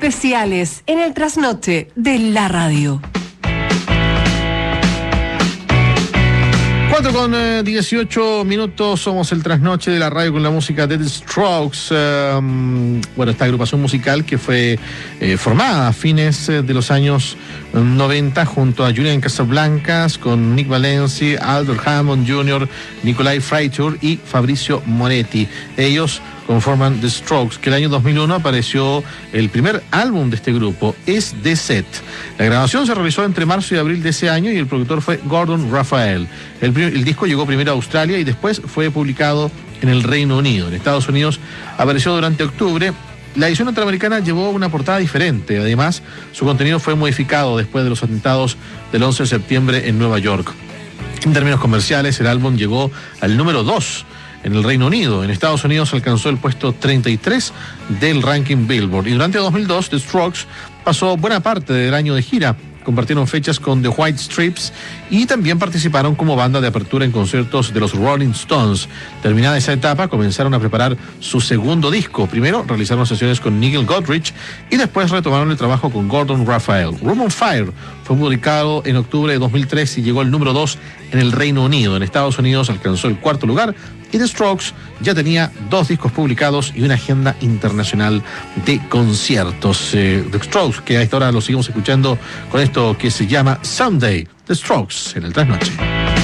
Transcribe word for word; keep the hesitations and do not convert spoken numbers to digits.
especiales en el trasnoche de la radio. cuatro con eh, dieciocho minutos, somos el trasnoche de la radio con la música de The Strokes. Um, bueno, esta agrupación musical que fue eh, formada a fines eh, de los años noventa junto a Julian Casablancas, con Nick Valenci, Albert Hammond junior, Nicolai Freitur y Fabrizio Moretti. Ellos conforman The Strokes, que el año dos mil uno apareció el primer álbum de este grupo, Es The Set. La grabación se realizó entre marzo y abril de ese año y el productor fue Gordon Raphael. El, el disco llegó primero a Australia y después fue publicado en el Reino Unido. En Estados Unidos apareció durante octubre. La edición norteamericana llevó una portada diferente. Además, su contenido fue modificado después de los atentados del once de septiembre en Nueva York. En términos comerciales, el álbum llegó al número dos en el Reino Unido. En Estados Unidos alcanzó el puesto treinta y tres del ranking Billboard. Y durante dos mil dos, The Strokes pasó buena parte del año de gira. Compartieron fechas con The White Stripes y también participaron como banda de apertura en conciertos de los Rolling Stones. Terminada esa etapa, comenzaron a preparar su segundo disco. Primero realizaron sesiones con Nigel Godrich y después retomaron el trabajo con Gordon Raphael. Room on Fire fue publicado en octubre de dos mil tres y llegó al número dos en el Reino Unido. En Estados Unidos alcanzó el cuarto lugar y The Strokes ya tenía dos discos publicados y una agenda internacional de conciertos. Eh, The Strokes, que a esta hora lo seguimos escuchando con esto que se llama Someday. The Strokes en el trasnoche.